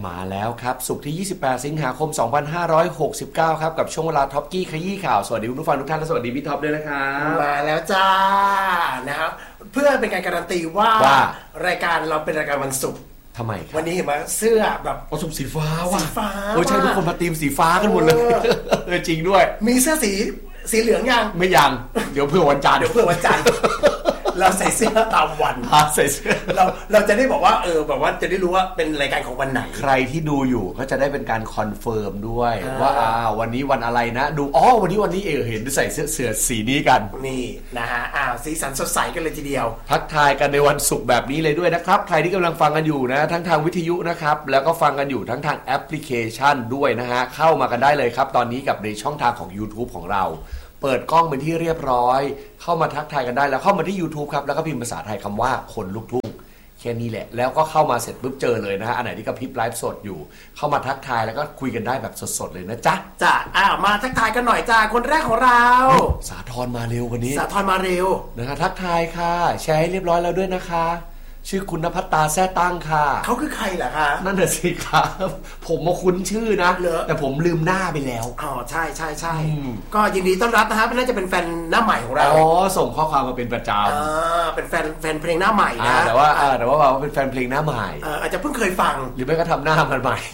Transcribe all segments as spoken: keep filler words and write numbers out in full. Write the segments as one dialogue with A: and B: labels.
A: มาแล้วครับศุกร์ที่ยี่สิบแปดสิงหาคมสองพันห้าร้อยหกสิบเก้าครับกับช่วงเวลาท็อปกี้ขยี้ข่าวสวัสดีคุณผู้ฟังทุกท่านและสวัสดีพี่ท็อปด้วยนะครับ
B: มาแล้วจ้านะครับเพื่อเป็นการการันตีว่ารายการเราเป็นรายการวันศุกร์
A: ทำไมครับ
B: วันนี้เห็นไหมเสื้อแบบ
A: โอ้สุสีฟ้าว่ะ
B: สีฟ้า
A: โอ้ใช่ทุกคนมาตีมสีฟ้ากันหมดเลยเออจริงด้วย
B: มีเสื้อสีสีเหลืองยัง
A: ไม่ยังเดี๋ยวเพื่อวันจันทร์
B: เดี๋ยวเพื่อวันจันทร์เราใส่เสื้อตามวัน
A: ใส่เสื้อ
B: เราเราจะได้บอกว่าเออแบบว่าจะได้รู้ว่าเป็นรายการของวันไหน
A: ใครที่ดูอยู่ก็จะได้เป็นการคอนเฟิร์มด้วยว่าอ่าวันนี้วันอะไรนะดูอ๋อวันนี้วันนี้เออเห็นใส่เสื้อเสื้อสีนี้กัน
B: นี่นะฮะอ้าวสีสันสดใสกันเลยทีเดียว
A: ทักทายกันในวันศุกร์แบบนี้เลยด้วยนะครับใครที่กำลังฟังกันอยู่นะทั้งทางวิทยุนะครับแล้วก็ฟังกันอยู่ทั้งทางแอปพลิเคชันด้วยนะฮะเข้ามากันได้เลยครับตอนนี้กับในช่องทางของ YouTube ของเราเปิดกล้องเป็นที่เรียบร้อยเข้ามาทักทายกันได้แล้วเข้ามาที่ YouTube ครับแล้วก็พิมพ์ภาษาไทยคำว่าคนลุกทุ่งแค่นี้แหละแล้วก็เข้ามาเสร็จปุ๊บเจอเลยนะฮะอันไหนที่กระพริบไลฟ์สดอยู่เข้ามาทักทายแล้วก็คุยกันได้แบบสดๆเลยนะจ๊ะ
B: จ้ะอ้าวมาทักทายกันหน่อยจ้าคนแรกของเรา
A: สาธรมาเร็ววันนี้
B: สาธรมาเร็ว
A: นะฮะทักทายค่ะแชร์ให้เรียบร้อยแล้วด้วยนะคะชื่อคุณณภัตตาแซ่ตั้งค่ะ
B: เขาคือใครล่ะคะ
A: นั่นน่ะสิครับผมมาคุ้นชื่อนะแต่ผมลืมหน้าไปแล้ว
B: อ๋อใช่ใช่ใช่ก็ยินดีต้อนรับนะฮะน่าจะเป็นแฟนหน้าใหม่ของเรา
A: อ๋อส่งข้อความมาเป็นประจำ
B: อ่าเป็นแฟนแฟนเพลงหน้าใหม่นะ
A: แต่ว่าแต่ว่าเป็นแฟนเพลงหน้าใหม่
B: อาจจะเพิ่งเคยฟัง
A: หรือไม่ก็ทำหน้ามันใหม่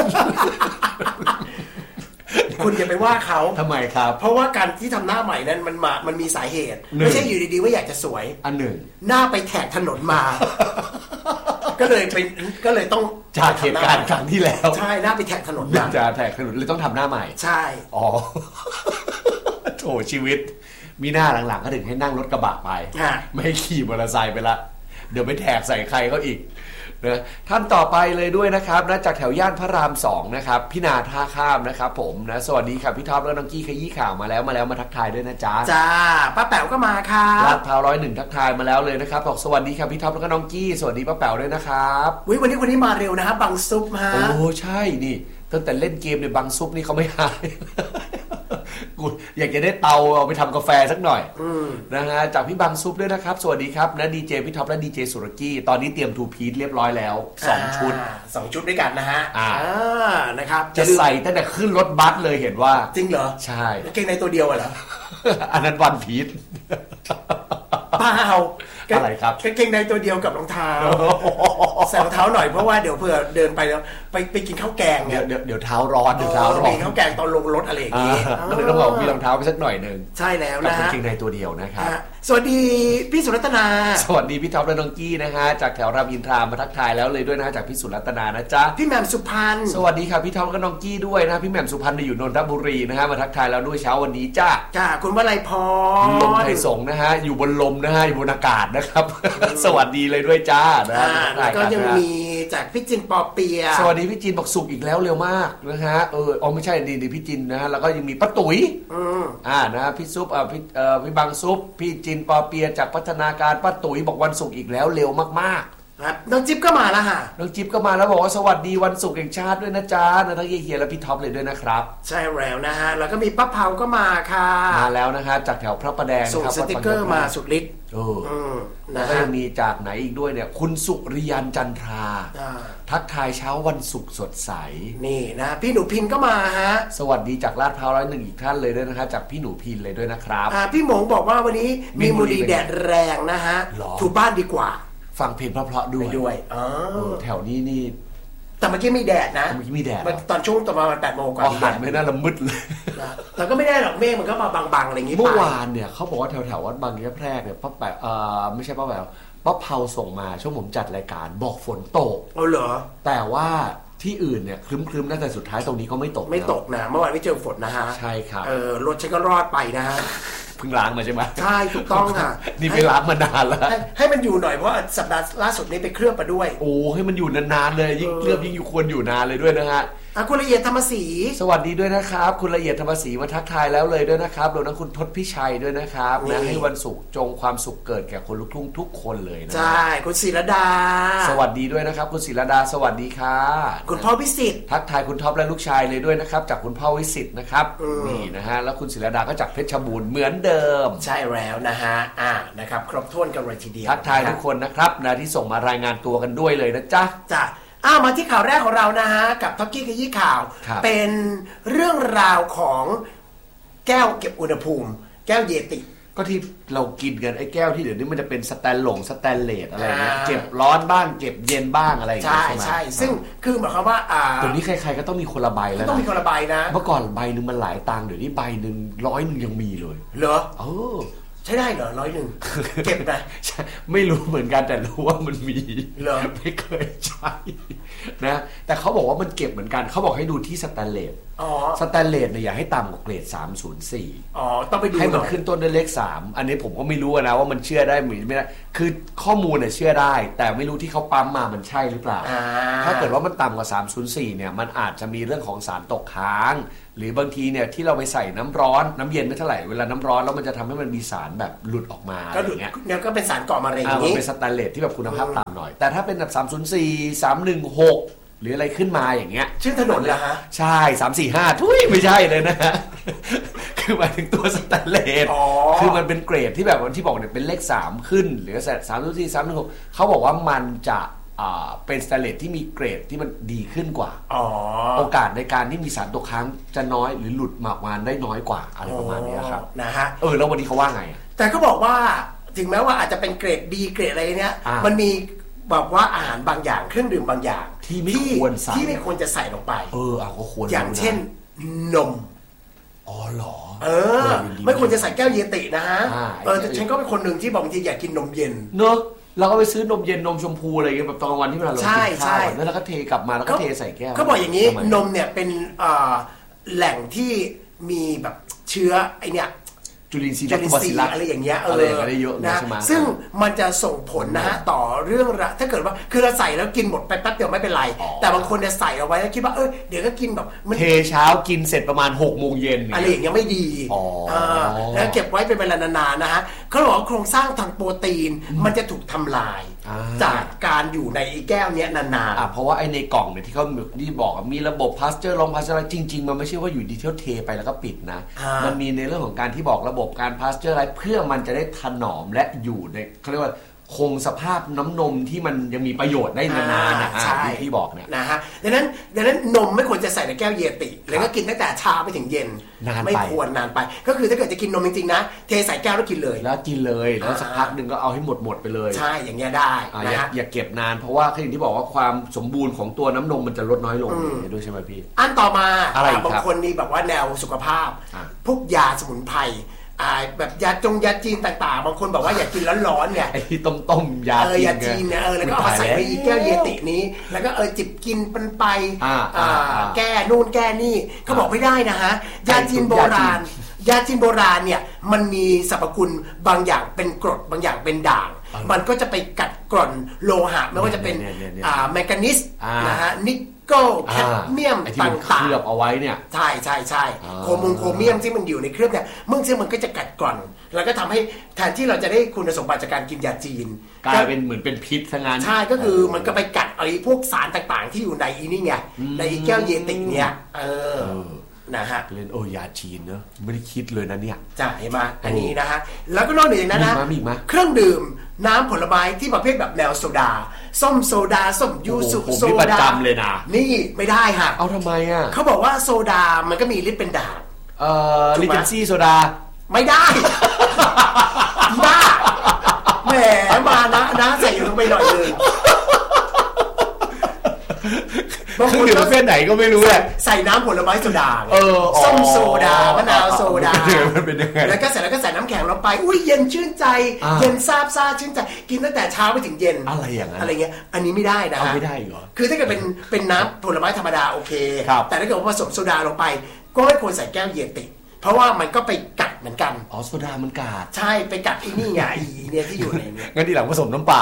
B: คุณอย่าไปว่าเขา
A: ทำไมครับ
B: เพราะว่าการที่ทำหน้าใหม่นั้นมันมามันมีสาเหตุไม่ใช่อยู่ดีๆว่าอยากจะสวย
A: อันหนึ่ง
B: หน้าไปแถกถนนมาก็เลยเป็นก็เลยต้อง
A: จากเหตุการณ์ครั้งที่แล้ว
B: ใช่หน้าไปแถกถนนมา
A: จะแถกถนนเลยต้องทำหน้าใหม่
B: ใช่
A: อ๋อโถชีวิตมีหน้าหลังๆก็ถึงให้นั่งรถกระบะไปไม่ให้ขี่มอเตอร์ไซค์ไปละเดี๋ยวไปแถกใส่ใครเขาอีกนะท่านต่อไปเลยด้วยนะครับนะจากแถวย่านพระรามสองนะครับพี่นาท่าข้ามนะครับผมนะสวัสดีครับพี่ท็อปแล้วน้องกี้ขยี้ข่าวมาแล้วมาแล้วมาทักทายด้วยนะจ๊ะ
B: จ้าป้าแป๋วก็มาค่ะ
A: ลาดพร้าวร้อยหนึ่งทักทายมาแล้วเลยนะครับบอกสวัสดีครับพี่ท็อปแล้วก็น้องกี้สวัสดีป้าแป๋วด้วยนะครับ
B: วันนี้วันนี้มาเร็วนะครับบังซุปฮะ
A: โอ้ใช่นี่ตั้งแต่เล่นเกมในบังซุปนี่เขาไม่หายกูอยากจะได้เตาเอาไปทำกาแฟสักหน่อยนะฮะจากพี่บังซุปด้วยนะครับสวัสดีครับนะดีเจพี่ท็อปและดีเจสุรกี้ตอนนี้เตรียมทูพีซเรียบร้อยแล้วสองชุด
B: สองชุดด้วยกันนะฮะ
A: อ่า
B: นะครับ
A: จะใส่ตั้งแต่ขึ้นรถบัสเลยเห็นว่า
B: จริงเหรอ
A: ใช่
B: กางเกงในตัวเดียวเหรอ
A: อันนั้นวันพีซ
B: เปล่า
A: อะไรครับ
B: กางเกงในตัวเดียวกับรองเท้าใส่รองเท้าหน่อยเพราะว่าเดี๋ยวเผื่อเดินไปแล้วไปไปกินข้าวแกง
A: เนี่ยเดี๋ยวเดี๋ยวเท้าร้อนเดี๋ยวเท้าร้อน
B: กินข้าวแกงตอนลงรถอะไรอย่างงี้
A: ก็เลยต้องบอกมีรองเท้าไปสักหน่อยนึง
B: ใช่แล้วนะฮะ
A: กางเกงในตัวเดียวนะครับ
B: สวัสดีพี่สุรัตนา
A: สวัสดีพี่ท็อปและน้องกี้นะฮะจากแถวรามอินทรามาทักทายแล้วเลยด้วยนะจากพี่สุรัตนานะจ๊ะ
B: พี่แหม่มสุพรรณ
A: สวัสดีครับพี่ท็อปและน้องกี้ด้วยนะพี่แหม่มสุพรรณอยู่นนทบุรีนะฮะมาทักทายแล้วด้วยเช้าวันนี้จ้า
B: จ้าคุณวลัยพร
A: ลมไทยสงนะฮะอยู่บนลมนะฮะอยู่บนอากาศนะครับสวัสดีเลยด้วยจ้านะ
B: แล้วก็ยังมีจากพี่จินปอเปีย
A: สวัสดีพี่จินบอกสุกอีกแล้วเร็วมากนะฮะเอออ๋อไม่ใช่ดีดีพี่จินนะฮะแล้วก็ยังมีป้าตุ๋ยอ่านะพี่ซุปอ่าพี่เอ่อพี่บังซุปพี่จินปอเปียจากพัฒนาการป้าตุ๋ยบอกวันศุกร์อีกแล้วเร็วมาก
B: ๆครับน้องจิ๊บก็มาแล้วฮะ
A: น้องจิ๊บก็มาแล้วบอกว่าสวัสดีวันศุกร์แห่งชาติด้วยนะจ๊ะนะทั้งเฮียและพี่ท็อปเลยด้วยนะครับ
B: ใช่แล้วนะฮะแล้วก็มีป้าเผาก็มาค่ะ
A: มาแล้วนะฮะจากแถวพระประแดง
B: ส่งสติ๊กเกอร์มาสุดฤทธิ์
A: เออแล้วก็ยังมีจากไหนอีกด้วยเนี่ยคุณสุริยันจันทราทักทายเช้าวันศุกร์สดใส
B: นี่นะพี่หนูพินก็มาฮะ
A: สวัสดีจากลาดพร้าวร้อยหนึ่งอีกท่านเลยด้วยนะฮะจากพี่หนูพินเลยด้วยนะครับ
B: พี่หมงบอกว่าวันนี้มีมูดีแดดแรงนะฮะถูบ้านดีกว่า
A: ฟังเพลงเพราะๆด้วย
B: ด้วยอ๋อ
A: แถวนี้นี่
B: แต่เมื่อกี้มีแดดนะ
A: เมื่อกี้มีแดด
B: ตอนช่วงประมาณแปดโมงกว่า
A: หันไม่น่าละมืดเลย
B: แต่ก็ไม่ได้หรอกเมฆมันก็มาบางๆอะไรอย่างงี้
A: เมื่อวานเนี่ยเขาบอกว่าแถวๆวัดบางยะแพรกเนี่ยป้าแป๋วเอ่อไม่ใช่ป้าแป๋วป้าเผาส่งมาช่วงผมจัดรายการบอกฝนตก
B: เอาเหรอ
A: แต่ว่าที่อื่นเนี่ยครึ้มๆน่าจะสุดท้ายตรงนี้ก็ไม่ตก
B: ไม่ตกนะเมื่อวานไม่เจอฝนนะฮะ
A: ใช่ครับ
B: เออรถฉันก็รอดไปนะฮะ
A: เพิ่งล้างมาใช่ไหม
B: ใช่ถูกต้องค่ะ
A: นี่ไม่ล้างมานานแล้ว
B: ให้มันอยู่หน่อยเพราะสัปดาห์ล่าสุดนี้ไปเคลือบมาด้วย
A: โอ้ให้มันอยู่นานๆเลยยิ่งเคลือบยิ่งอยู่ควรอยู่นานเลยด้วยนะฮะ
B: คุณละเอียดธรรมศรี
A: สวัสดีด้วยนะครับคุณละเอียดธรรมศรีมาทักทายแล้วเลยด้วยนะครับรวมทั้งคุณทศพิชัยด้วยนะครับนะให้วันศุกร์จงความสุขเกิดแก่คนลูกทุ่งทุกคนเลยนะ
B: ใช่คุณศิรดา
A: สวัสดีด้วยนะครับคุณศิรดาสวัสดีค่ะ
B: คุณพ่อวิสิทธิ์
A: ทักทายคุณท็อปและลูกชายเลยด้วยนะครับจากคุณพ่อวิสิทธิ์นะครับนี่นะฮะแล้วคุณศิรดาก็จากเพชรบูรณ์เหมือนเดิม
B: ใช่แล้วนะฮะอ่านะครับครบถ้วนกันเลยทีเดียว
A: ทักทายทุกคนนะครับนะที่ส่งมารายงานตัวกันด้วยเลยนะจ๊ะ
B: จ้ะอ้าวมาที่ข่าวแรกของเรานะฮะกับท็อกกี้ขยี้ข่าวเป็นเรื่องราวของแก้วเก็บอุณหภูมิแก้วเยติ
A: ก็ที่เรากินกันไอ้แก้วที่เดี๋ยวนี้มันจะเป็นสแตนหลงสแตนเลสอะไรเงี้ยเก็บร้อนบ้างเก็บเย็นบ้างอะไรอย่างเงี้ย
B: ใช่ใช่ซึ่งคือหมายความว่า
A: ตัวนี้ใครๆก็ต้องมีคนละใบแล้ว
B: ต้องมีคนละใบนะ
A: เมื่อก่อนใบหนึ่งมันหลายตังค์เดี๋ยวนี้ใบหนึ่งร้อยหนึ่งยังมีเลย
B: เหรอ
A: เออ
B: ใช้ได้เหรอร้อยหนึ่งเก็บไหม
A: ไม่รู้เหมือนกันแต่รู้ว่ามันมี
B: เหรอ
A: ไม่เคยใช้นะแต่เขาบอกว่ามันเก็บเหมือนกันเขาบอกให้ดูที่สแตนเลสสแตนเลสเนี่ยอย่าให้ต่ำกว่าเกรดสามศูนย์สี่
B: อ๋อต้องไปดู
A: ให้มันขึ้นต้นด้วยเลขสามอันนี้ผมก็ไม่รู้นะว่ามันเชื่อได้หรือไม่ได้คือข้อมูลเนี่ยเชื่อได้แต่ไม่รู้ที่เขาปั๊มมามันใช่หรือเปล่าถ้าเกิดว่ามันต่ำกว่าสามศูนย์สี่เนี่ยมันอาจจะมีเรื่องของสารตกค้างหรือบางทีเนี่ยที่เราไปใส่น้ำร้อนน้ำเย็นไม่เท่าไหร่เวลาน้ำร้อนแล้วมันจะทำให้มันมีสารแบบหลุดออกมา
B: ก็หลุดเนี่ยก็เป็นสารก่อมะเร็ง
A: อย่างนี้มันเป็นสแตนเลสที่แบบคุณภาพต่ำหน่อยแต่ถ้าเป็นแบบสามศูนย์สี่ สามหนึ่งหกหรืออะไรขึ้นมาอย่างเงี้ย
B: ชื่อถนนเหรอฮะ
A: ใช่สามสี่ห้าทุยไม่ใช่เลยนะฮะคือหมายถึงตัวสแตนเลสคือมันเป็นเกรดที่แบบที่บอกเนี่ยเป็นเลขสามขึ้นหรือสามศูนย์สี่ สามหนึ่งหกเขาบอกว่ามันจะเป็นสแตนเลสที่มีเกรดที่มันดีขึ้นกว่าโอกาสในการที่มีสารตกค้างจะน้อยหรือหลุดมาออกมาได้น้อยกว่าอะไรประมาณนี้ครับ
B: นะฮะ
A: เออแล้ววันนี้เขาว่าไง
B: แต่เขาบอกว่าถึงแม้ว่าอาจจะเป็นเกรดดีเกรดอะไรเนี้ยมันมีบอกว่าอาหารบางอย่างเครื่องดื่มบางอย่าง
A: ที่ไม่ควรใส่
B: ที่ไม่ควรจะใส่ลงไป
A: เออเอาก็ควร
B: อย่างเช่นนม
A: อ๋อเหรอ
B: เออไม่ควรจะใส่แก้วเยตินะฮะเออแต่ฉันก็เป็นคนหนึ่งที่บางทีอยากกินนมเย็น
A: เนอะเราก็ไปซื้อนมเย็นนมชมพูอะไรเงี้ยแบบตอนกลางวันที่เรากินข้าวแล้วเราก็เทกลับมาแล้วก็เทใส่แก้ว
B: เขาบอกอย่างนี้นมเนี่ยเป็นแหล่งที่มีแบบเชื้อไอเนี้ย
A: จุลินทรีย์
B: อะไรอย่างเงี้ยเออ
A: อะไรเยอะ
B: นะซึ่งมันจะส่งผลนะฮะต่อเรื่องถ้าเกิดว่าคือเราใส่แล้วกินหมดไปแป๊บเดียวไม่เป็นไรแต่บางคนเนี่ยใส่เอาไว้แล้วคิดว่าเออเดี๋ยวก็กินแบบ
A: เทเช้ากินเสร็จประมาณหกโมงเย็น
B: อะไรอย่างเงี้ยไม่ดีแล้วเก็บไว้เป็นเวลานานๆนะฮะเขาบอกว่าโครงสร้างทางโปรตีนมันจะถูกทำลายจากการอยู่ในแก้วเนี้ยนาน
A: ๆเพราะว่าไอ้ในกล่องเนี่ยที่เขาที่บอกมีระบบพาสเจอร์ลงพาสเจอร์จริงๆมันไม่ใช่ว่าอยู่ดีเที่ยวเทไปแล้วก็ปิดนะมันมีในเรื่องของการที่บอกระบบการพาสเจอร์อะไรเพื่อมันจะได้ถนอมและอยู่ในเขาเรียกว่าคงสภาพน้ำนมที่มันยังมีประโยชน์ได้นานๆนะที่ที่บอกเนี่ย
B: นะฮะดังนั้นดังนั้นนมไม่ควรจะใส่ในแก้วเยติแล้วก็กินตั้งแต่เช้าไปถึงเย็นไม่ควรนานไปก็คือถ้าเกิดจะกินนมจริงๆนะเทใส่แก้วแล้วกินเลย
A: แล้วกินเลยแล้วสักพักหนึ่งก็เอาให้หมดหมดไปเลย
B: ใช่อย่างเงี้ยได้
A: นะฮะอย่าเก็บนานเพราะว่าอย่างที่บอกว่าความสมบูรณ์ของตัวน้ำนมมันจะลดน้อยลงด้วยใช่ไหมพี่
B: อันต่อมาบางคนมีแบบว่าแนวสุขภาพพวกยาสมุนไพรแบบยาจงยาจีนต่างๆบางคนบอกว่าอยากกินร้อนๆเนี่ย
A: ไอ้ที่ต้มๆยา
B: จีนเนี่ยเออแล้วก็เอามาใส่ในแก้วเยตินี้แล้วก็เออจิบกินเป็นไปแก้นู่นแก้นี่เขาบอกไม่ได้นะฮะยาจีนโบราณยาจีนโบราณเนี่ยมันมีสรรพคุณบางอย่างเป็นกรดบางอย่างเป็นด่างมันก็จะไปกัดกร่อนโลหะไม่ว่าจะเป็นแมงกานีสนะฮะนิกเกิลแคดเมียมต่างๆเค
A: ลือบเอาไว้เนี่ย
B: ใช่ใช่ใช่โครโมโครเมียมที่มันอยู่ในเคลือบเนี่ยมึงซึ่งมันก็จะกัดกร่อนแล้วก็ทำให้แทนที่เราจะได้คุณสมบัติจากการกินยาจีน
A: กลายเป็นเหมือนเป็นพิษทั้งนั้น
B: ใช่ก็คือมันก็ไปกัดไอ้พวกสารต่างๆที่อยู่ในอีนี่ไงในแก้วเยติเนี่ยเออนะฮะ
A: เล่นโอยาจีนเนอะไม่ได้คิดเลยนะเนี่ย
B: จ่ายมาอันนี้นะฮะแล้วก็นอกเหนือจากนั้นนะเครื่องดื่มน้ำผลไม้ที่ประเภทแบบแนวโซดาส้มโซดาส้มยูสุโซดา
A: เลยนะ
B: นี่ไม่ได้ฮะ
A: เอาทำไมอ่ะ
B: เขาบอกว่าโซดามันก็มีฤทธิ์เป็นด่าง
A: เอ่อลิเจนซี่โซดา
B: ไม่ได้บ้าแหมมานะนะใส่อยู่ลงไปหน่อยนึง
A: เครื่องดื่มประเภทไหนก็ไม่รู้แหละ
B: ใส่น้ำผลไม้โซดาส้มโซดามะนาวโซดาแล้วก็ใส่แล้วก็ใส่น้ำแข็งลงไปอุ้ยเย็นชื่นใจเย็นซาบซ่าชื่นใจกินตั้งแต่เช้าไปถึงเย็น
A: อะไรอย่างนั้น
B: อะไรเงี้ยอันนี้ไม่ได้นะ
A: ไม่ได้เหรอ
B: คือถ้าเกิดเป็นเป็นน้ำผลไม้ธรรมดาโอเคแต่ถ้าเกิดผสมโซดาลงไปก็ไม่ควรใส่แก้วเยติเพราะว่ามันก็ไปกัดเหมือนกัน
A: อ๋อโซดามันกัด
B: ใช่ไปกัดที่นี่ไงเนี่ยที่อยู่ในนี้
A: งั้นทีหลังผสมน้ำเปล่า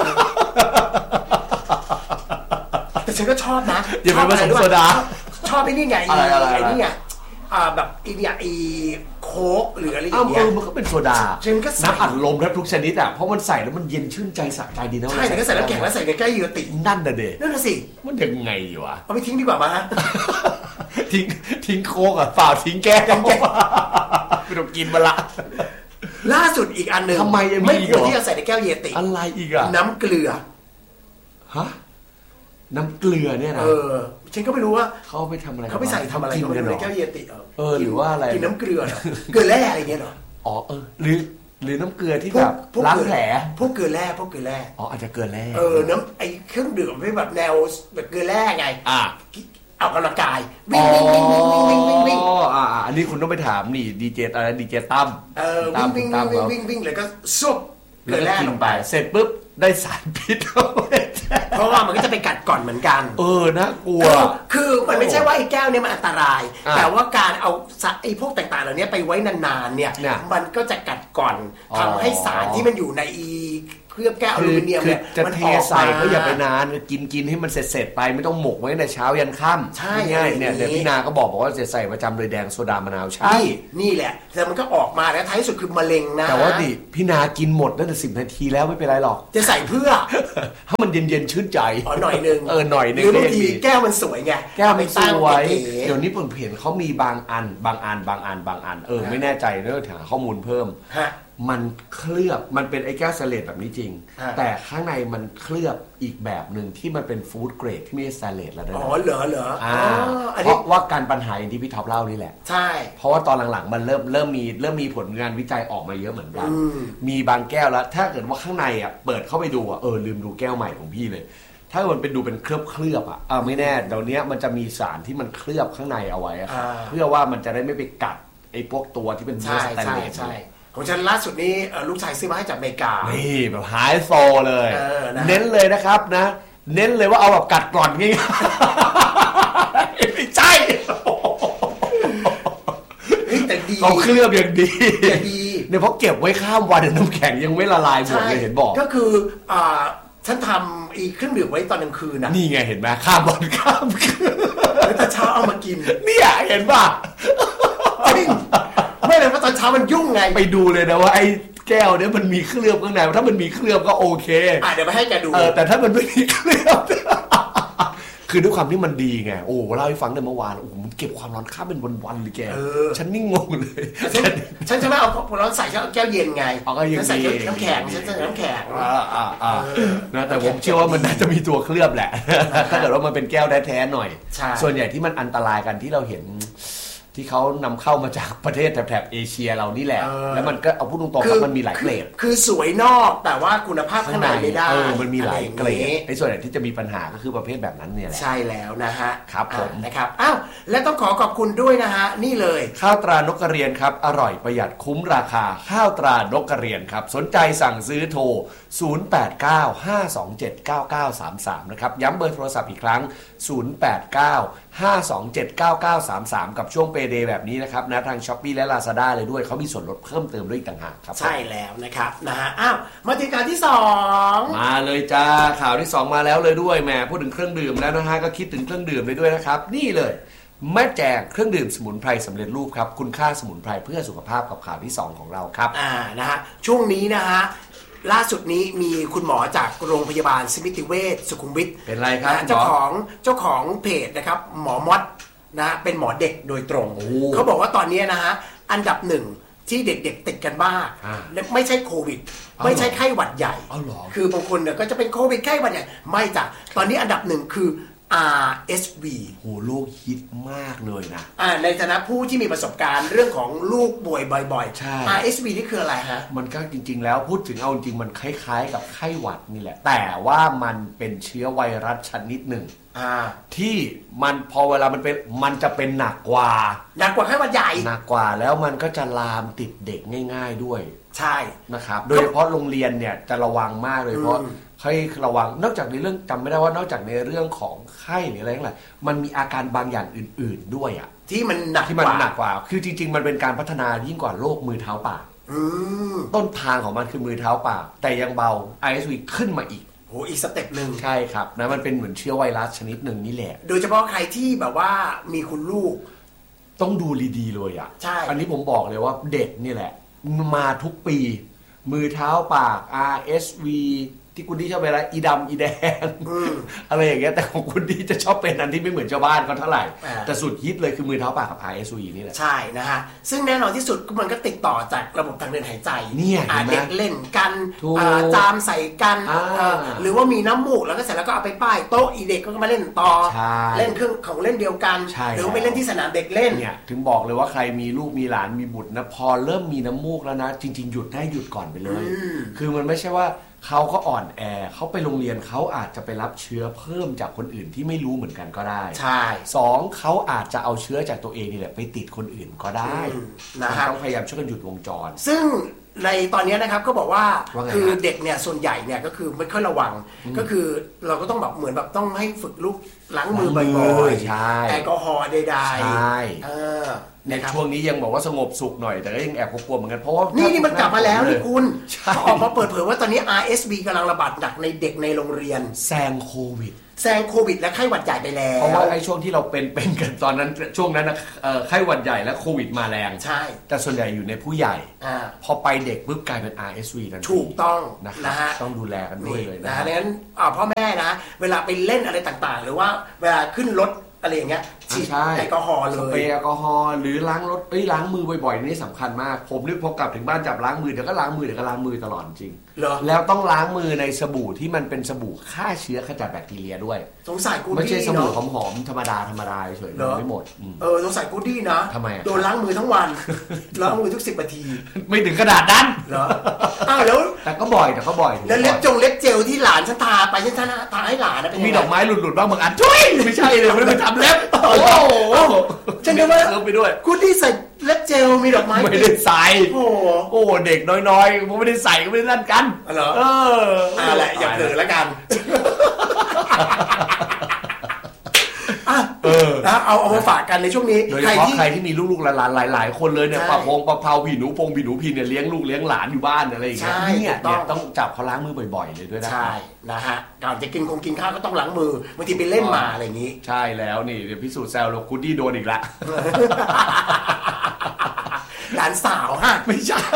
B: แต่ฉันก็ชอบนะ
A: อย่าไปผสมโซดา
B: ชอบไอ้นี่ไงไอ้นี่ไงแบบไอ้เนี่ยไอ้โค้กหรืออะไรอย่างเงี้
A: ยมันก็เป็นโซดาน้ำอัดลมแทบทุกชนิดอ่ะเพราะมันใส่แล้วมันเย็นชื่นใจสะใจดีนะ
B: ใช่แต่ก็ใส่น้ำแข็งแล้วใส่ใกล้ๆเยติ
A: นั่นน่ะเด็
B: นั่นน่ะสิ
A: มันยังไงวะ
B: เอาไปทิ้งดีกว่ามาฮะ
A: ทิ้งทิ้งโค้กอ่ะเปล่าทิ้งแก้วไม่ต้องกินมาละ
B: ล่าสุดอีกอันหนึ่ง
A: ทำไม
B: ไม่ควรที่จะใส่ในแก้วเยติ
A: อะไรอีกอ่ะ
B: น้ำเกลือ
A: ฮะน้ำเกลือเนี่ยนะ
B: เออฉันก็ไม่รู้ว่า
A: เขาไปทำอะไร
B: เขาไปใส่ทำอะไร
A: กินกันเหรอ
B: แก้วเยติ
A: เออหรือว่าอะไร
B: กินน้ำเกลือเกลือแร่อะไรเงี้ยเหรอ
A: อ๋อเออหรือหรือน้ำเกลือที่แบบล้างแผล
B: พวกเกลือแร่พวกเกลือแร่
A: อ๋ออาจจะเกลือแร่
B: เออน้ำไอ้เครื่องดื่มไม่แบบแนวแบบเกลือแร่ไง
A: อ่า
B: เอากำลังกายวิ่งวิ่งวิ่งวิ่งวิ่งวิ่งวิ่ง
A: อ๋ออ่าอันนี้คุณต้องไปถามนี่ดีเจอะไรดีเจตั้ม
B: เออวิ่งวิ่งวิ่งวิ่งวิ่งแล้วก็ซุบเกลือแร่ลงไป
A: เสร็จปุ๊บได้สารพิษ
B: เพราะว่ามันก็จะไปกัดก่อนเหมือนกัน
A: เออน่ากลัว
B: คือมันไม่ใช่ว่าไอ้แก้วเนี่ยมันอันตรายแต่ว่าการเอาไอ้พวกต่างๆเหล่านี้ไปไว้นานๆเนี่ยมันก็จะกัดก่อนทำให้สารที่มันอยู่ในอีเคลือบแก้วอลูมิเนียมเนี่ย
A: มันเทใส่ก็อย่าไปนานกินกินให้มันเสร็จๆไปไม่ต้องหมกไว้ในเช้ายันค่ำ
B: ใช่
A: ง่ายเนี่ยเดี๋ยวพี่นาก็บอกบอกว่าจะใส่ประจำเลยแดงโซดามะนาวใช่
B: นี่แหละแต่มันก็ออกมาแล้วท้ายสุดคือมะเร็งนะ
A: แต่ว่าดิพี่นากินหมดตั้งแต่สิบนาทีแล้วไม่เป็นไรหรอก
B: จะใส่เพื่อ
A: ให้มันเย็นๆชื่นใจ
B: อ๋อหน่อยนึง
A: เออหน่อยนึง
B: หรือบางทีแก้วมันสวยไง
A: แก้วมันสวยเดี๋ยวนี้ผมเห็นเขามีบางอันบางอันบางอันบางอันเออไม่แน่ใจเรื่องหาข้อมูลเพิ่มมันเคลือบมันเป็นไอ้แก้วสเลดแบบนี้จริงแต่ข้างในมันเคลือบอีกแบบหนึ่งที่มันเป็นฟู้ดเกรดที่ไม่ใช่สเลดแล้วด้วย
B: อ๋อเหรอเหรอ
A: อ่าเพราะว่าการปัญหาอย่างที่พี่ท็อปเล่านี่แหละ
B: ใช่
A: เพราะว่าตอนหลังๆมันเริ่มเริ่มมีเริ่มมีผลงานวิจัยออกมาเยอะเหมือนกันมีบางแก้วแล้วถ้าเกิดว่าข้างในอ่ะเปิดเข้าไปดูอ่ะเออลืมดูแก้วใหม่ของพี่เลยถ้ามันเป็นดูเป็นเคลือบเคลือบอ่ะอ่าไม่แน่เดี๋ยวนี้มันจะมีสารที่มันเคลือบข้างในเอาไว้เพื่อว่ามันจะได้ไม่ไปกัดไอ้พวกตัวที่เป็นเนื้อสแตนเลส
B: ของฉันล่าสุดนี้ลูกชายซื้อมาให้จากอเมริกา
A: นี่แบบไฮโซเลยเน้นเลยนะครับนะเน้นเลยว่าเอาแบบกัดก่อนงี้ไม่ใช่
B: แต่ดี
A: เขาเคลือบอย่างดี
B: แต่ดี
A: เนี่ยเพราะเก็บไว้ข้ามวันน้ำแข็งยังไม่ละลายหมดเลยเห็นบอก
B: ก็คืออ่าฉันทำอีเครื่องดื่มไว้ตอนกลางคืนนะ
A: นี่ไงเห็นไหมข้ามวันข้ามคืน
B: แล้วตอนเช้าเอามากิน
A: เนี่ยเห็นป่ะ
B: ไม่เลยเพราะตอนเช้ามันยุ่งไง
A: ไปดูเลยนะว่าไอ้แก้วเนี่ยมันมีเคลือบข้างในถ้ามันมีเคลือบก็โอเค
B: อ่ะเดี๋ยวไปให้แกดู
A: เออแต่ถ้ามันไม่มีเคลือบคือด้วยความที่มันดีไงโอ้เล่าให้ฟังในเมื่อวานโอ้มันเก็บความร้อนข้ามเป็นวันๆเลยแกฉันนี่งงเลย
B: ฉันจะไม่เอาความร้อนใส่แก้วเย็นไงฉันใส่น้ำแข็งฉันใส่น้ำแข็ง
A: อ่าอ่าอ่านะแต่ผมเชื่อว่ามันน่าจะมีตัวเคลือบแหละถ้าเกิดว่ามันเป็นแก้วแท้ๆหน่อยส่วนใหญ่ที่มันอันตรายกันที่เราเห็นที่เขานำเข้ามาจากประเทศแถบเอเชียเรานี่แหละแล้วมันก็เอาพูดตรงๆครับมันมีหลายเกรด
B: คือสวยนอกแต่ว่าคุณภาพข้างในไม่ได้
A: เออมันมีหลายเกรดไอ้ส่วนใหญ่ที่จะมีปัญหาก็คือประเภทแบบนั้นเนี่ยแหละ
B: ใช่แล้วนะฮะ
A: ครับผม
B: นะครับอ้าวและต้องขอขอบคุณด้วยนะฮะนี่เลย
A: ข้าวตรานกกระเรียนครับอร่อยประหยัดคุ้มราคาข้าวตรานกกระเรียนครับสนใจสั่งซื้อโทรศูนย์ แปด เก้า ห้า สอง เจ็ด เก้า เก้า สาม สามนะครับย้ำเบอร์โทรศัพท์อีกครั้งศูนย์ แปด เก้า ห้า สอง เจ็ด เก้า เก้า สาม สามกับช่วงเปเดย์แบบนี้นะครับนะทาง Shopee และ Lazada เลยด้วยเขามีส่วนลดเพิ่มเติมด้วยอีกต่างหากครับ
B: ใช่แล้วนะครับนะฮะอ้าวมาถึงข่าวที่สอง
A: มาเลยจ้าข่าวที่สองมาแล้วเลยด้วยแหมพูดถึงเครื่องดื่มแล้วนะฮะก็คิดถึงเครื่องดื่มเลยด้วยนะครับนี่เลยแม่แจงเครื่องดื่มสมุนไพรสำเร็จรูปครับคุณค่าสมุนไพรเพื่อสุขภาพกับข่าวที่สองของเราครับ
B: อ่านะฮะช่วงนี้นะฮะล่าสุดนี้มีคุณหมอจากโรงพยาบาลสมิติเวชสุขุมวิท
A: เป็นไรครับ
B: เจ้าของเจ้าของเพจนะครับหมอมดนะเป็นหมอเด็กโดยตรงเขาบอกว่าตอนนี้นะฮะอันดับหนึ่งที่เด็กๆติดกันบ้างไม่ใช่โควิดไม่ใช่ไข้หวัดใหญ่คือบางคนเนี่ยก็จะเป็นโควิดไข้หวัดใหญ่ไม่จ้ะตอนนี้อันดับหนึ่งคือ อาร์ เอส วี
A: โหโรคฮิตมากเลยนะ
B: อ่าในฐานะผู้ที่มีประสบการณ์เรื่องของลูกป่วยบ่อยๆ
A: ใช่
B: อาร์ เอส วี นี่คืออะไรฮะ
A: มันก็จริงๆแล้วพูดถึงเอาจริงมันคล้ายๆกับไข้หวัดนี่แหละแต่ว่ามันเป็นเชื้อไวรัสชนิดหนึ่งที่มันพอเวลามันเป็นมันจะเป็นหนักกว่า
B: หนักกว่าไข้หวัดใหญ่
A: หนักกว่าแล้วมันก็จะลามติดเด็กง่ายๆด้วย
B: ใช่
A: นะครับโดยเฉพาะโรงเรียนเนี่ยจะระวังมากเลยเพราะให้ระวังนอกจากในเรื่องจำไม่ได้ว่านอกจากในเรื่องของไข้หรืออะไรทั้งหลายมันมีอาการบางอย่างอื่นๆด้วยอ่ะ
B: ที่มันหนัก
A: ที่มันหนักกว่าคือจริงๆมันเป็นการพัฒนายิ่งกว่าโรคมือเท้าปากต้นทางของมันคือมือเท้าปากแต่ยังเบา อาร์ เอส วี ขึ้นมาอีก
B: โอ้อีกสเต็ปหนึ่ง
A: ใช่ครับนะมันเป็นเหมือนเชื้อไวรัสชนิดหนึ่งนี่แหละ
B: โดยเฉพาะใครที่แบบว่ามีคุณลูก
A: ต้องดูดีๆเลยอ่ะ
B: ใช่
A: อันนี้ผมบอกเลยว่าเด็กนี่แหละมาทุกปีมือเท้าปาก อาร์ เอส วีที่คุณดี้ชอบเป็นอะไรอีดำอีแดงอะไรอย่างเงี้ยแต่ของคุณดี้จะชอบเป็นอันที่ไม่เหมือนชาวบ้านก็เท่าไหร่แต่สุดฮิตเลยคือมือเท้าปากกับ อาร์ เอส วี นี่แหละ
B: ใช่นะฮะซึ่งแน่นอนที่สุดมันก็ติดต่อจากระบบทางเดินหายใจ
A: เนี่ย
B: เด็กเล่นกันจามใส่กันหรือว่ามีน้ำมูกแล้วก็เสร็จแล้วก็เอาไปป้ายโต๊ะอีเด็กก็มาเล่นต่อเล่นเครื่องของเล่นเดียวกันหรือไปเล่นที่สนามเด็กเล่น
A: เนี่ยถึงบอกเลยว่าใครมีลูกมีหลานมีบุตรนะพอเริ่มมีน้ำมูกแล้วนะจริงๆหยุดได้หยุดก่อนไปเลยคือมันไม่ใช่ว่าเขาก็อ่อนแอเขาไปโรงเรียนเขาอาจจะไปรับเชื้อเพิ่มจากคนอื่นที่ไม่รู้เหมือนกันก็ได้
B: ใช่
A: สองเขาอาจจะเอาเชื้อจากตัวเองนี่แหละไปติดคนอื่นก็ได้นะครับต้องพยายามช่วยกันหยุดวงจร
B: ซึ่งในตอนนี้นะครับก็บอกว่าคือเด็กเนี่ยส่วนใหญ่เนี่ยก็คือไม่ค่อยระวังก็คือเราก็ต้องแบบเหมือนแบบต้องให้ฝึกลูกล้างมือบ่อยๆแอลกอฮอล์ใดๆใช่
A: ในช่วงนี้ยังบอกว่าสงบสุขหน่อยแต่ก็ยังแอบกลัวเหมือนกันเพราะว่า
B: นี่นี่มันกลับมาแล้วนี่คุณออกมาเปิดเผยว่าตอนนี้ อาร์ เอส วี กำลังระบาดหนักในเด็กในโรงเรียน
A: แซงโควิด
B: แซงโควิดและไข้หวัดใหญ่ไปแล้ว
A: เพราะว่าไอ้ช่วงที่เราเป็นเป็นกันตอนนั้นช่วงนั้นนะไข้หวัดใหญ่และโควิดมาแรง
B: ใช่
A: แต่ส่วนใหญ่อยู่ในผู้ใหญ่พอไปเด็กปุ๊บกลายเป็น อาร์ เอส วี ทันที
B: ถูกต้อง
A: นะฮะต้องดูแลกันด้วยเลยนะ
B: ดังนั้นพ่อแม่นะเวลาไปเล่นอะไรต่างๆหรือว่าเวลาขึ้นรถอะไรอย่างเงี้ยฉีดแอลกอฮอล์เลย
A: สเปรย์แอลกอฮอล์หรือล้างรถเอ้ยล้างมือบ่อยๆนี่สำคัญมากผมนึกพอกลับถึงบ้านจับล้างมือเดี๋ยวก็ล้างมือเดี๋ยวก็ล้างมือตลอดจริงแล้วต้องล้างมือในสบู่ที่มันเป็นสบู่ฆ่าเชื้อขจัดแบคทีเรียด้วย
B: สงสัยกูดี้
A: ไม่ใช่สบู่หอมๆธรรมดาธรรมดาเฉยๆไม่หมด
B: เออสงสัยกูดี้นะ
A: ทำไม
B: โดนล้างมือทั้งวันล้างมือทุกสิบนาที
A: ไม่ถึงขนาดนั้น
B: เหรออ้าวแล้ว
A: แต่ก็บ่อยแต่ก็บ่อย
B: แล้วเล็บจงเล็บเจลที่หลานฉันทาไปฉันทาให้หลานนะ
A: มีดอกไม้หลุดๆบ้างบางอันช่วยไม่ใช่เลยไม่ได้ไปทำเล็บโอ้โห
B: ฉันนึกว่า
A: เออไปด้วย
B: กูดี้ใส่เล็บเจลมีดอกไม้
A: ไม่ได้ใส่โอ้โหเด็กน้อยๆไม่ได้ใส่ก็ไม่ได้นั่นกัน
B: เหรอเอออะไรอย่าเผลอแล้วกันเออนะเอาเอามาฝากกันในช่วงนี้
A: ใครที่ใครที่มีลูกๆหลานหลายๆคนเลยเนี่ยปะพงปะเผาผีหนูพงผีหนูพีเนี่ยเลี้ยงลูกเลี้ยงหลานอยู่บ้านอะไรอย่างเงี้ยเนี่ยต้องจับเขาล้างมือบ่อยๆเลยด้วยนะ
B: ใช่นะฮะก่อนจะกินคงกินข้าวก็ต้องล้างมือบางทีไปเล่นมาอะไรอย่างนี้
A: ใช่แล้วนี่เดี๋ยวพิสูจน์แซวเรากูดี้โดนอีกละ
B: หลานสาวฮะ
A: ไม่ใช่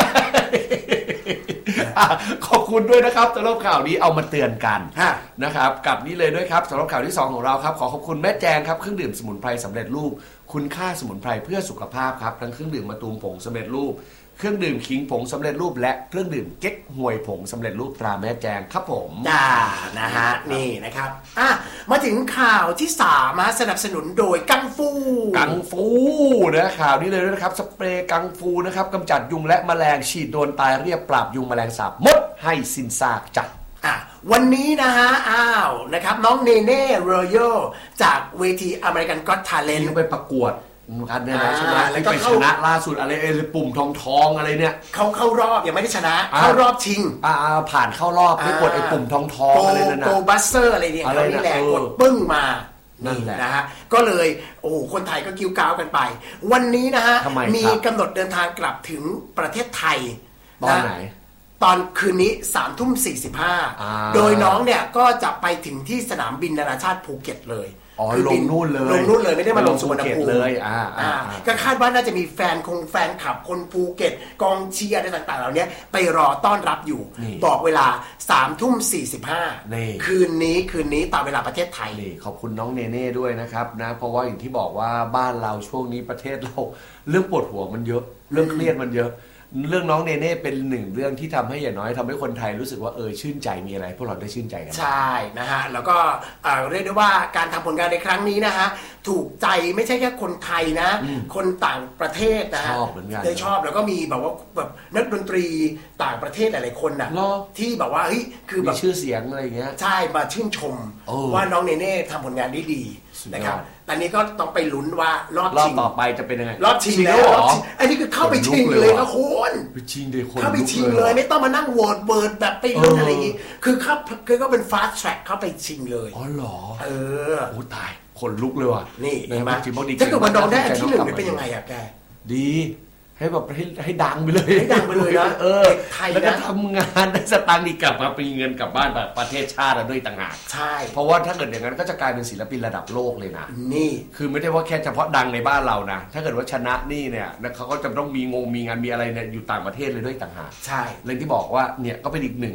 A: ขอบคุณด้วยนะครับสำหรับข่าวนี้เอามาเตือนกันนะครับกับนี่เลยด้วยครับสำหรับข่าวที่สองของเราครับขอขอบคุณแม่แจงครับเครื่องดื่มสมุนไพรสำเร็จรูปคุณค่าสมุนไพรเพื่อสุขภาพครับทั้งเครื่องดื่มมะตูมผงสำเร็จรูปเครื่องดื่มขิงผงสำเร็จรูปและเครื่องดื่มเก๊กฮวยผงสำเร็จรูปตราแม่แจงครับผม
B: จ้านะฮะนี่นะครับอ่ะมาถึงข่าวที่สามมาสนับสนุนโดยกังฟู
A: กังฟูนะข่าวนี้เลยนะครับสเปรย์กังฟูนะครับกำจัดยุงและแมลงฉีดโดนตายเรียบปราบยุงแมลงสาบมดให้สิ้นซากจัด
B: อ่ะวันนี้นะฮะอ้าวนะครับน้องเนเน่โรโยจากเวทีอเมริกันก็อต ทาเลนต์
A: ไปประกวดกันเนี่ยนะชนะแล้วก็ชนะล่าสุดอะไรเออปุ่มทองทองอะไรเนี่ย
B: เขาเข้ารอบยังไม่ได้ชนะเข้ารอบชิง
A: อ่าผ่านเข้ารอบไม่กดไอ้ปุ่มทองทองอะไรนั่นนะ
B: โกบัสเซอร์อะไรเนี่ยเขานี่แหละกดปึ้งมานั่นแหละนะฮะก็เลยโอ้คนไทยก็กิ้วก้าวกันไปวันนี้นะฮะมีกำหนดเดินทางกลับถึงประเทศไทย
A: ตอนไหน
B: ตอนคืนนี้สามทุ่มสี่สิบห้าโดยน้องเนี่ยก็จะไปถึงที่สนามบินนานาชาติภูเก็ตเลย
A: อ๋อลงนู่นเลย
B: ลงนู่นเลยไม่ได้มาลงสุวรรณภูมิ
A: เลยอ่า
B: อ่าก็คาดว่าน่าจะมีแฟนคงแฟนคลับคนภูเก็ตกองเชียร์อะไรต่างๆเหล่านี้ไปรอต้อนรับอยู่บอกเวลาสามทุ่มสี่สิบห้าคืนนี้คืนนี้ตามเวลาประเทศไทย
A: นี่ขอบคุณน้องเนเน่ด้วยนะครับนะเพราะว่าอย่างที่บอกว่าบ้านเราช่วงนี้ประเทศเราเรื่องปวดหัวมันเยอะเรื่องเครียดมันเยอะเรื่องน้องเนเน่เป็นหนึ่งเรื่องที่ทำให้อย่างน้อยทำให้คนไทยรู้สึกว่าเออชื่นใจมีอะไรพวกเราได้ชื่นใจกัน
B: ใช่นะฮะแล้วก็เรียกได้ว่าการทำผลงานในครั้งนี้นะฮะถูกใจไม่ใช่แค่คนไทยนะคนต่างประเทศนะฮะ
A: ชอบเหมือนกัน
B: ได้ชอบแล้วก็มีแบบว่าแบบนักดนตรีต่างประเทศหลายๆคนน่ะที่แบบว่าเฮ้ยคือแบบ
A: มีชื่อเสียงอะไรอย่างเงี้ย
B: ใช่มาชื่นชมว่าน้องเนเน่ทำผลงานได้ดีนะครับตอนนี้ก็ต้องไปลุ้นว่ารอบชิง
A: ต่อไปจะเป็นยังไง
B: รอบชิงแล้วอันนี้คือเข้าไปชิงเลยนะคุณ
A: ไปชิงเลยคน
B: เข้าไปชิงเลยไม่ต้องมานั่งโหวตเบิร์ดแบบไปลุ้นอะไรอย่างงี้คือเข้าคือก็เป็นฟาสต์แทร็กเข้าไปชิงเลย
A: อ๋อเหรอ
B: เออ
A: โอ้ตายคนลุกเลยว่ะ
B: นี่เห็นไหมถ้าเกิดมันน้องได้อันที่หนึ่งเป็นยังไงอะแก
A: ดีให้แบบให้ให้ดังไปเลย
B: ให้ดังไปเลยนะ
A: เออแล้วก็ทำงานได้สตางค์ดีกลับมาเป็นเงินกลับบ้านแบบประเทศชาติด้วยต่างหาก
B: ใช่
A: เพราะว่าถ้าเกิดอย่างนั้นก็จะกลายเป็นศิลปินระดับโลกเลยนะ
B: นี่
A: คือไม่ได้ว่าแค่เฉพาะดังในบ้านเรานะถ้าเกิดว่าชนะนี่เนี่ยเขาก็จะต้องมีงงมีงานมีอะไรเนี่ยอยู่ต่างประเทศเลยด้วยต่างหาก
B: ใช่
A: เลยที่บอกว่าเนี่ยก็เป็นอีกหนึ่ง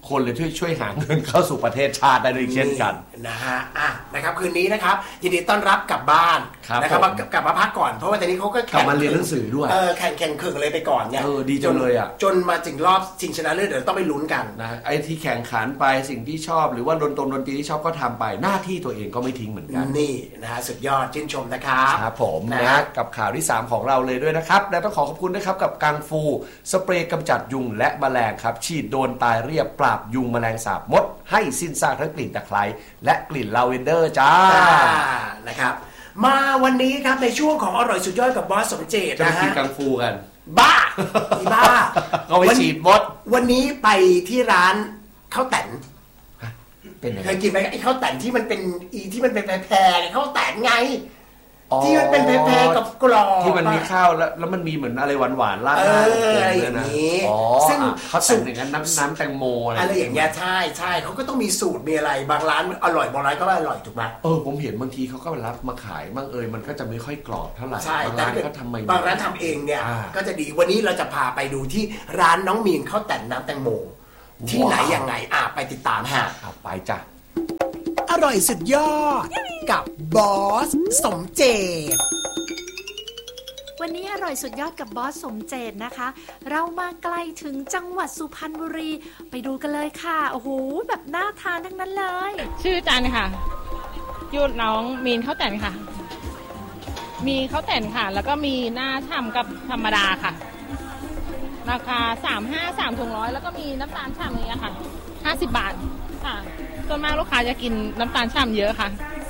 A: คนเลยช่วยช่วยหาเงินเข้าสู่ประเทศชาติได้ด้วยเช่นกัน
B: นะฮะอ่ะนะครับคืนนี้นะครับยินดีต้อนรับกลับบ้านนะครับกลับมาพักก่อนเพราะว่าตอนนี้เขาก็
A: กลับมาเรียนหนังสือด้วย
B: เออแข่งแข่งขึงเลยไปก่อนเนี่ย
A: เออดีจังเลยอ่ะ
B: จนมาถึงรอบชิงชนะเลิศเดี๋ยวต้องไปลุ้นกัน
A: นะไอ้ที่แข่งขันไปสิ่งที่ชอบหรือว่าดนตรีดนตรีที่ชอบก็ทำไปหน้าที่ตัวเองก็ไม่ทิ้งเหมือนกัน
B: นี่นะฮะสุดยอดชื่นชมนะครับ
A: ครับผมนะกับข่าวที่สามของเราเลยด้วยนะครับและต้องขอขอบคุณนะครับกับกังฟูสเปรย์กำจัดยุงและแมลงครับฉีดโดนตายเรียบปราบยุงแมลงสาบมดให้สิ้นซากทั้งกลิ่นตะไคร้และกลิ่นลาเวนเดอร์จ้า
B: นะครับมาวันนี้ครับในช่วงของอร่อยสุดยอดกับบอสสมเจต
A: นะฮะจะไปกินกังฟูกัน
B: บ้าอีบ้า
A: ก็ไปฉีดมด
B: วันนี้ไปที่ร้านข้าวแตนเคยกินไหมไอ้ข้าวแตนที่มันเป็นอีที่มันเป็นแพรๆข้าวแตนไงที่มันเป็นแพรๆกับกรอบ
A: ที่มันมีข้าวแล้วแล้วมันมีเหมือนอะไรหวานๆราดหน้า
B: อะไรอย่างนี้
A: ซึ่งเขาแต่งอย่างนั้นน้ำน้ำแตงโม
B: อะไรอย่างเงี้ยใช่ใช่เขาก็ต้องมีสูตรมีอะไรบางร้านอร่อยบางร้านก็ไม่อร่อยถูกไหม
A: เออผมเห็นบางทีเขาก็รับมาขายบางเอยมันก็จะไม่ค่อยกรอบเท่าไหร่
B: บางร้าน
A: ก็ทำมา
B: บางร้านทำเองเนี่ยก็จะดีวันนี้เราจะพาไปดูที่ร้านน้องมีนข้าวแต่นน้ำแตงโมที่ไหนยังไงอ่ะไปติดตามฮะ
A: ไปจ้ะ
B: อร่อยสุดยอดกับบอสสมเจต
C: วันนี้อร่อยสุดยอดกับบอสสมเจตนะคะเรามาไกลถึงจังหวัดสุพรรณบุรีไปดูกันเลยค่ะโอ้โหแบบน่าทานทั้งนั้นเลย
D: ชื่อจันค่ะยูดน้องมีนข้าวแต่นค่ะมีข้าวแต่นค่ะแล้วก็มีหน้าฉ่ำกับธรรมดาค่ะราคาสามสิบห้า สามถุงร้อยแล้วก็มีน้ำตาลฉ่ำนี้ค่ะห้าสิบบาทค่ะส่วนมากลูกค้าจะกินน้ำตาลฉ่ำเยอะค่ะ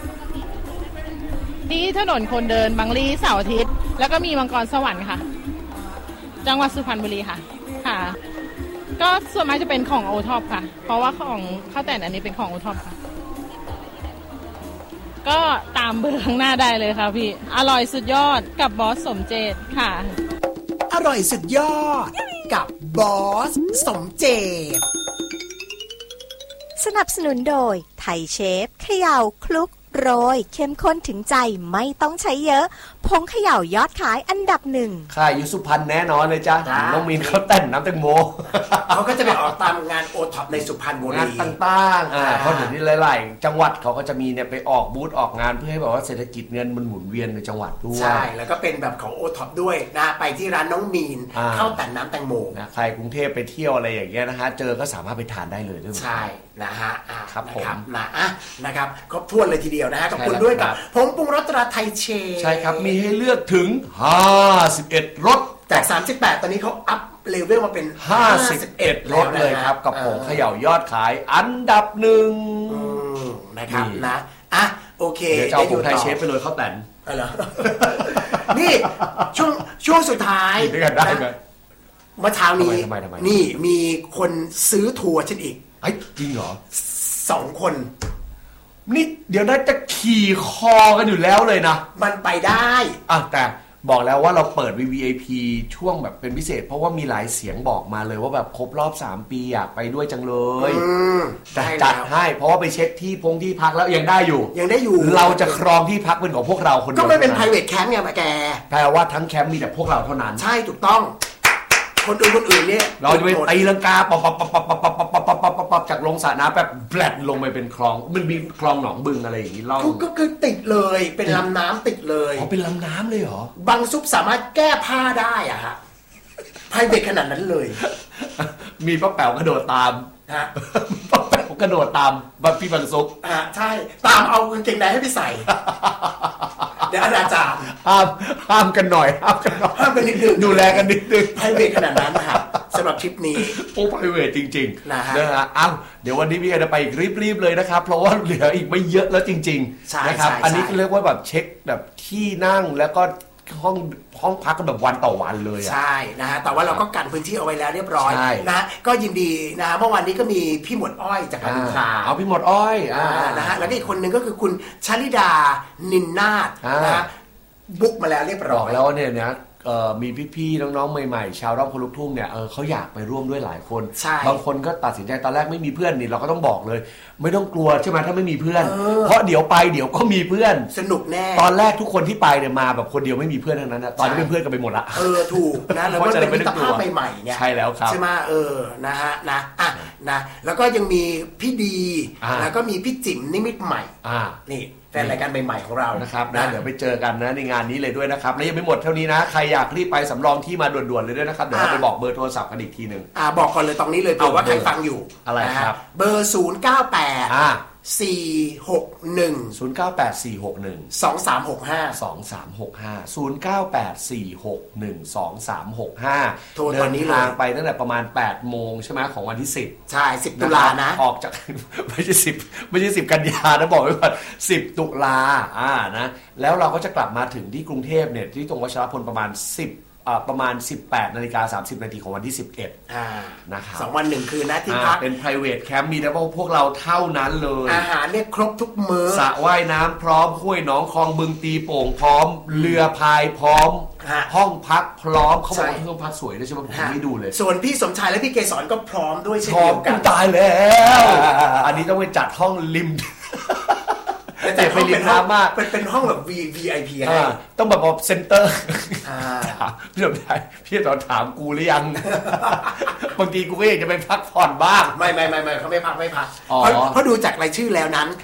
D: ที่ถนนคนเดินบางรีเสาร์อาทิตย์แล้วก็มีมังกรสวรรค์ค่ะจังหวัดสุพรรณบุรีค่ะค่ะก็ส่วนมากจะเป็นของโอท็อปค่ะเพราะว่าของข้าวแต่นอันนี้เป็นของโอท็อปค่ะก็ตามเบอร์ข้างหน้าได้เลยค่ะพี่อร่อยสุดยอดกับบอสสมเจตค่ะ
B: อร่อยสุดยอดกับบอสสมเจต
C: สนับสนุนโดยไทยเชฟเขย่าคลุกโรยเข้มข้นถึงใจไม่ต้องใช้เยอะผงเขย่ายอดขายอันดับหนึ่ง
A: ขายอยู่สุพรรณแน่นอนเลยจ้ะน้องมีนเขาแต่นน้ำแตงโม
B: เขาก็จะไปออกตามงานโอท็อปในสุพรรณบุรี
A: งานต่างๆอ่าเพราะเดี๋ยวนี้หลายๆจังหวัดเขาก็จะมีเนี่ยไปออกบูธออกงานเพื่อให้แบบว่าเศรษฐกิจเงินมันหมุนเวียนในจังหวัดด้วย
B: ใช่แล้วก็เป็นแบบของโอท็อปด้วยนะไปที่ร้านน้องมีนเข้าแต่นน้ำแตงโม
A: นะใครกรุงเทพไปเที่ยวอะไรอย่างเงี้ยนะฮะเจอก็สามารถไปทานได้เลยด้วย
B: ใช่นะฮะ
A: ครับผม
B: นะอ่ะนะครับครบถ้วนเลยทีเดียวนะฮะขอบคุณด้วยกับผงปรุงรสตราไทยเชฟ
A: ใช่ครับมีให้เลือกถึงห้าสิบเอ็ดรส
B: จากสามสิบแปดตอนนี้เขาอัพเลเวลมาเป็น
A: ห้าสิบเอ็ดรสเลยครับกับผงเขย่ายอดขายอันดับหนึ่ง
B: นะครับนะอ่ะโอเค
A: เดี๋ยวจะเอาผงไทยเชฟไปเลยข้าวแต่น
B: เหรอนี่ช่วงช่วงสุดท้าย
A: ด้วยกันได้ไหม
B: เมื่อเช้านี้นี่มีคนซื้อทัวร์ฉันอีก
A: ไอ้จริงเหรอ
B: สองคน
A: นี่เดี๋ยวน่าจะขี่คอกันอยู่แล้วเลยนะ
B: มันไปได้
A: อ่ะแต่บอกแล้วว่าเราเปิด วี วี ไอ พี ช่วงแบบเป็นพิเศษเพราะว่ามีหลายเสียงบอกมาเลยว่าแบบครบรอบสามปีอยากไปด้วยจังเลยแต่จัดให้เพราะว่าไปเช็คที่พงที่พักแล้วยังได้อยู่
B: ยังได้อยู่
A: เราจะครองที่พักเป็นของพวกเราคนเดียว
B: ก็ไม่เป็น private camp ไงมาแก
A: แปลว่าทั้งแคมป์มีแต่พวกเราเท่านั้น
B: ใช่ถูกต้องคนอื่นคนอื่นเนี่ย
A: เราจะไปตีลังกาปอบปอบปอบปอบปอบปอบปอบปอบปอบปอบจากลงสระน้ำแบบแปลดลงไปเป็นคลองมันมีคลองหนองบึงอะไรอย่างนี้ล่อง
B: ก็คือติดเลยเป็นลำน้ำติดเลย
A: อ๋อเป็นลำน้ำเลยเหร
B: อบางซุปสามารถแก้ผ้าได้อ่ะฮะไพรเวทขนาดนั้นเลย
A: มีป้าแป๋วกระโดดตามฮะป้าแป๋วกระโดดตามบัฟฟี่บางซุป
B: อ่าใช่ตามเอากางเกงในให้พี่ใส่เดี๋ยวอาจารย์
A: ห้ามห้ามกันหน่อยห้ามกันหน่อย
B: ห้ามกันนิดนึง
A: ดูแลกันนิดนึง
B: ไพรเวทขนาดนั้นนะครับสำหรับทริปนี้
A: โอ้ไพรเวทจริงๆนะฮะอ้าวเดี๋ยววันนี้พี่จะไปรีบๆเลยนะครับเพราะว่าเหลืออีกไม่เยอะแล้วจริงๆนะครับอันนี้เรียกว่าแบบเช็คแบบที่นั่งแล้วก็ห้องห้องพักกันแบบวันต่อวันเลย
B: ใช่นะฮะแต่ว่าเราก็กันพื้นที่เอาไว้แล้วเรียบร้อยนะก็ยินดีนะเมื่อวานนี้ก็มีพี่หมวดอ้อยจากการคา
A: เอาพี่หมวดอ้อย
B: นะฮะแล้วก็อีกคนนึงก็คือคุณชลิดานินนาถนะบุ๊กมาแล้วเรียบร้อย
A: แล้วเนี่ยนะมีพี่ๆน้องๆใหม่ๆชาวร้องคนลุกทุ่งเนี่ยเออเขาอยากไปร่วมด้วยหลายคนบางคนก็ตัดสินใจตอนแรกไม่มีเพื่อนนี่เราก็ต้องบอกเลยไม่ต้องกลัวใช่ไหมถ้าไม่มีเพื่อนเพราะเดี๋ยวไปเดี๋ยวก็มีเพื่อน
B: สนุกแน่
A: ตอนแรกทุกคนที่ไปเนี่ยมาแบบคนเดียวไม่มีเพื่อนทั้งนั้นนะตอนนี้เป็นเพื่อนกันไปหมดละ
B: เออถูกนะแล้วก็เป็นมิตรภาพใหม่ๆเนี่ย
A: ใช่แล้วครับ
B: ใช่ไหมเออนะฮะนะอ่ะนะแล้วก็ยังมีพี่ดีแล้วก็มีพี่จิ๋มนิมิตใหม่นี่แฟนรายการใหม่ๆของเรา
A: นะครับนะเดี๋ยวไปเจอกันนะในงานนี้เลยด้วยนะครับและยังไม่หมดเท่านี้นะใครอยากรีบไปสำรองที่มาด่วนๆเลยด้วยนะครับเดี๋ยวเราไปบอกเบอร์โทรศัพท์กันอีกทีหนึ่ง
B: อ่าบอกก่อนเลยตรงนี้เลยเผื่อว่าใครฟังอยู่
A: อะไรครับ
B: เบอร์ศูนย์เก้าแปด
A: อ่า
B: สี่หกหนึ่ง
A: ศูนย์เก้าแปดสี่หกหนึ่ง
B: สองสามหกห้า
A: สองสามหกห้าศูนย์เก้าแปดสี่หกหนึ่งสองสามหกห้า
B: โทรตอนนี้เลย
A: เดินทางไปตั้งแต่ประมาณแปดโมงใช่ไหมของวันที่สิบ
B: ใช่สิบตุลานะ
A: ออกจากไม่ใช่สิบไม่ใช่สิบกันยานะบอกไว้ก่อนสิบตุลาอ่านะแล้วเราก็จะกลับมาถึงที่กรุงเทพเนี่ยที่ตรงวัชรพลประมาณสิบประมาณ สิบแปดนาฬิกาสามสิบนาทีของวันที่สิบเอ็ด
B: อ่า
A: นะครับ
B: สองวันหนึ่งคืนนะที่พัก
A: เป็น private camp มีแต่พวกเราเท่านั้นเลย
B: อาหารเนี่ยครบทุกมื้อ
A: สระว่ายน้ำพร้อมห้วยหนองคลองบึงตีโป่งพร้อมเรือพายพร้อมห้องพักพร้อมเขาบอกว่าห้องพักสวยด้วยใช่ไหมผมไม่ดูเลย
B: ส่วนพี่สมชายและพี่เกษรก็พร้อมด้วยเช่นเดียวกัน
A: ตายแล้วอันนี้ต้องไปจัดห้องริม
B: แต่ไปริมน้ำมากเป็นห้องแบบ วี ไอ พี ให้
A: ต้องแบบเซ็นเตอร์พี่สมชายพี่ตอนถามกูหรือยังบางทีกูก็อยากจะไปพักผ่อนบ้าง
B: ไม่ไม่ไม่ไม่เขาไม่พักไม่พักเพราะดูจากรายชื่อแล้วนั้น